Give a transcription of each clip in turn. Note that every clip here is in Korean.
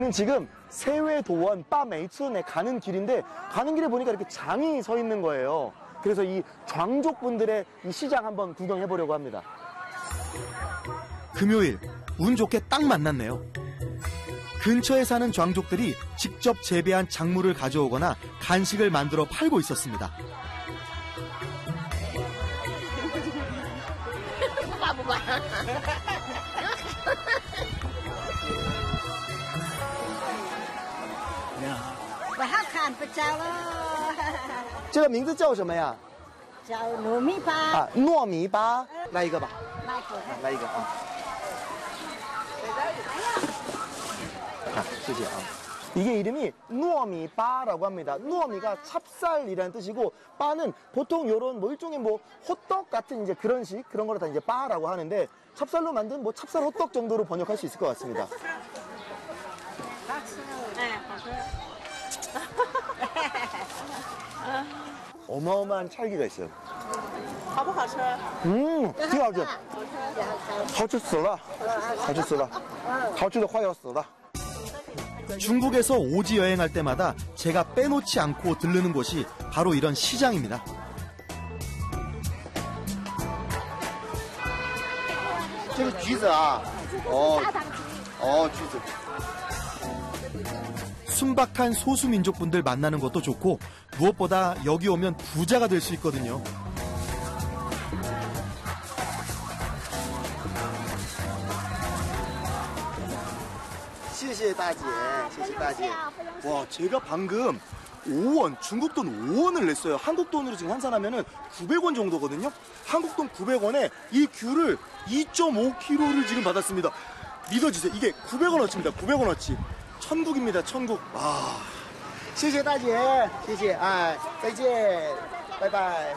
지금 세외도원 빠메이춘에 가는 길인데 가는 길에 보니까 이렇게 장이 서 있는 거예요. 그래서 이 장족분들의 이 시장 한번 구경해 보려고 합니다. 금요일 운 좋게 딱 만났네요. 근처에 사는 장족들이 직접 재배한 작물을 가져오거나 간식을 만들어 팔고 있었습니다. 这个名字叫什么呀？ 叫糯米粑。 啊，糯米粑，来一个吧。来一个啊。아, 谢谢啊. 이게 이름이 누어미바라고 합니다. 누어미가 찹쌀이라는 뜻이고 바는 보통 이런 뭐 일종의 뭐 호떡 같은 이제 그런 그런 거를 다 이제 바라고 하는데 찹쌀로 만든 뭐 찹쌀 호떡 정도로 번역할 수 있을 것 같습니다. 어마어마한 찰기가 있어요. 好不好吃？ 挺好吃，好吃死了，好吃死了，好吃的快要死了。 중국에서 오지 여행할 때마다 제가 빼놓지 않고 들르는 곳이 바로 이런 시장입니다. 이거橘子啊,橘子. 순박한 소수민족분들 만나는 것도 좋고 무엇보다 여기 오면 부자가 될 수 있거든요. 와, 제가 방금 5원, 중국 돈 5원을 냈어요. 한국 돈으로 지금 환산하면은 900원 정도거든요. 한국 돈 900원에 이 귤을 2.5kg를 지금 받았습니다. 믿어주세요. 이게 900원어치입니다. 900원어치. 천국입니다. 천국. 와. 谢谢大姐,谢谢. 아, 再见. 바이바이.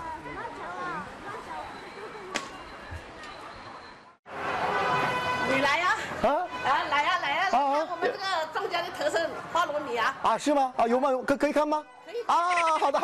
你来呀！ 啊？ 来呀！看我们这个张家的特产花糯米啊！ 啊，是吗？啊，有吗？可以看吗？ 可以。 啊，好的。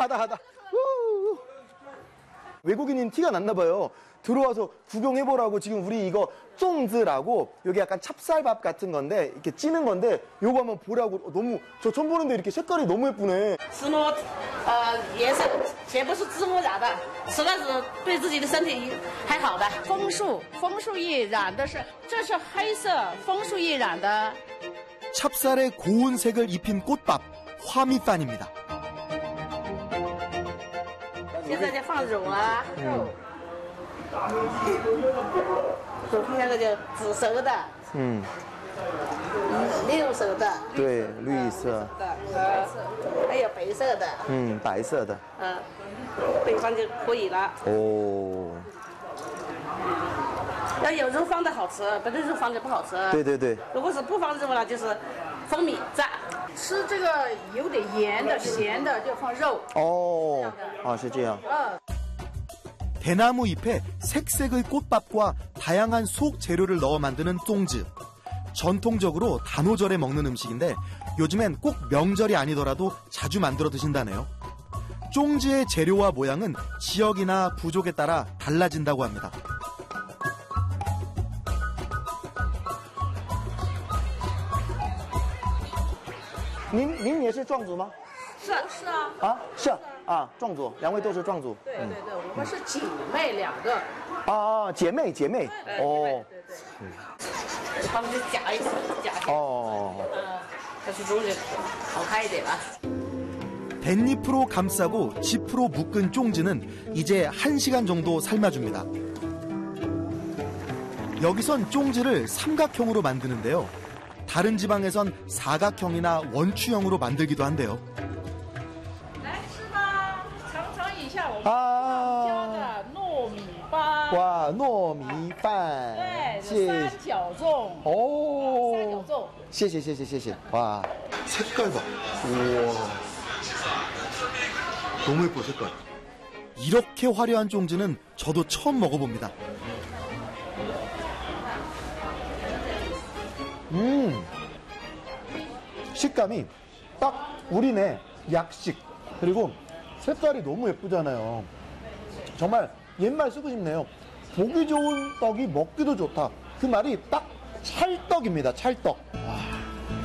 외국인인 티가 났나 봐요. 들어와서 구경해보라고 지금 우리 이거 쫑즈라고 여기 약간 찹쌀밥 같은 건데 이렇게 찌는 건데 요거 한번 보라고. 너무 저 처음 보는데 이렇게 색깔이 너무 예쁘네. 石磨颜色全部是自磨染的，吃了是对自己的身体还好的。枫树叶染的是，这是黑色枫树叶染的。 찹쌀에 고운 색을 입힌 꽃밥, 화미판입니다. 现在就放肉啊，肉那个叫紫色的，绿色的， 对，绿色的，还有白色的， 白色的， 对放就可以了。 哦， 要有肉放的好吃，不是肉放的不好吃。 对。 如果是不放肉呢，就是蜂蜜蘸。吃这个有点盐的、咸的就放肉。 哦，啊，是这样。 대나무 잎에 색색의 꽃밥과 다양한 속 재료를 넣어 만드는 쫑즈. 전통적으로 단오절에 먹는 음식인데 요즘엔 꼭 명절이 아니더라도 자주 만들어 드신다네요. 쫑즈의 재료와 모양은 지역이나 부족에 따라 달라진다고 합니다. 您也是壮族吗？ 是啊。 啊，是啊，壮族，两位都是壮族。 对，我们是姐妹两个。 啊，姐妹。哦。 对。他们就夹一起。 哦。 可是中间好看一点吧。 댄잎으로 감싸고 짚으로 묶은 쫑즈는 이제 1시간 정도 삶아줍니다. 여기선 쫑즈를 삼각형으로 만드는데요. 다른 지방에선 사각형이나 원추형으로 만들기도 한대요. 哇，糯米饭， 对，三角粽。 哦， 三角粽。 谢谢。와, 색깔 봐. 우와. 너무 예뻐, 색깔. 이렇게 화려한 쫑즈는 저도 처음 먹어봅니다. 식감이 딱 우리네 약식. 그리고 색깔이 너무 예쁘잖아요. 정말 옛말 쓰고 싶네요. 보기 좋은 떡이 먹기도 좋다. 그 말이 딱 찰떡입니다. 찰떡. 와.